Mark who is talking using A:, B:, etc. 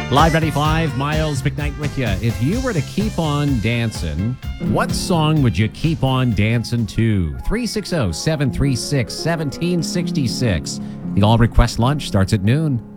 A: Live 95, Miles McKnight with you. If you were to keep on dancing, what song would you keep on dancing to? 360-736-1766. The All Request Lunch starts at noon.